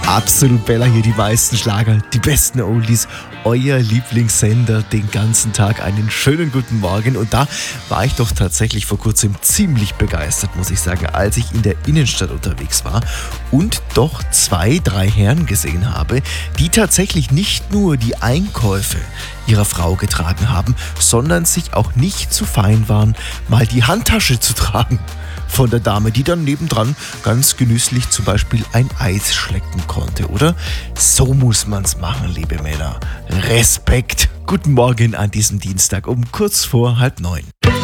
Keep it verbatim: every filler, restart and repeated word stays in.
Absolut Bella hier, die meisten Schlager, die besten Oldies, euer Lieblingssender den ganzen Tag. Einen schönen guten Morgen. Und da war ich doch tatsächlich vor kurzem ziemlich begeistert, muss ich sagen, als ich in der Innenstadt unterwegs war und doch zwei, drei Herren gesehen habe, die tatsächlich nicht nur die Einkäufe ihrer Frau getragen haben, sondern sich auch nicht zu fein waren, mal die Handtasche zu tragen von der Dame, die dann nebendran ganz genüsslich zum Beispiel ein Eis schlecken konnte, oder? So muss man's machen, liebe Männer. Respekt. Guten Morgen an diesem Dienstag um kurz vor halb neun.